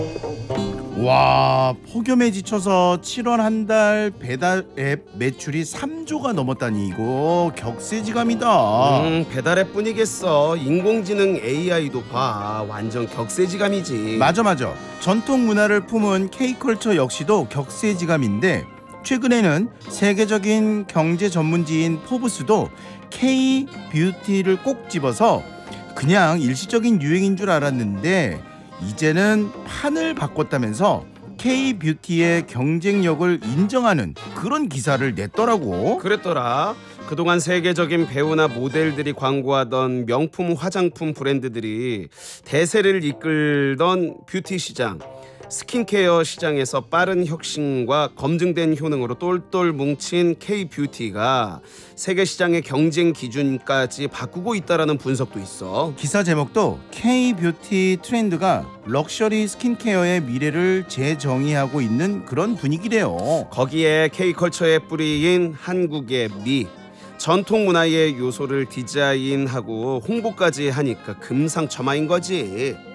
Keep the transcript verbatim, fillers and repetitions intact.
와, 폭염에 지쳐서 칠월 한 달 배달 앱 매출이 삼조가 넘었다니 이거 격세지감이다. 음, 배달앱 뿐이겠어. 인공지능 에이아이도 봐. 완전 격세지감이지. 맞아 맞아. 전통 문화를 품은 K컬처 역시도 격세지감인데 최근에는 세계적인 경제 전문지인 포브스도 K-뷰티를 꼭 집어서 그냥 일시적인 유행인 줄 알았는데 이제는 판을 바꿨다면서 K-뷰티의 경쟁력을 인정하는 그런 기사를 냈더라고. 그랬더라. 그동안 세계적인 배우나 모델들이 광고하던 명품 화장품 브랜드들이 대세를 이끌던 뷰티 시장, 스킨케어 시장에서 빠른 혁신과 검증된 효능으로 똘똘 뭉친 K-뷰티가 세계 시장의 경쟁 기준까지 바꾸고 있다라는 분석도 있어. 기사 제목도 K-뷰티 트렌드가 럭셔리 스킨케어의 미래를 재정의하고 있는 그런 분위기래요. 거기에 K컬처의 뿌리인 한국의 미, 전통 문화의 요소를 디자인하고 홍보까지 하니까 금상첨화인 거지.